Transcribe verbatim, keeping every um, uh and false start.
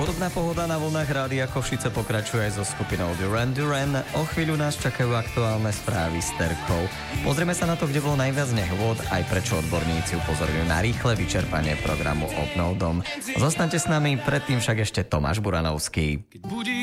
Hudobná pohoda na vlnách Rádia Košice pokračuje aj so skupinou Duran Duran. O chvíľu nás čakajú aktuálne správy s Terkou. Pozrieme sa na to, kde bolo najviac nehôd, aj prečo odborníci upozorňujú na rýchle vyčerpanie programu Obnov dom. Zostaňte s nami, predtým však ešte Tomáš Buranovský.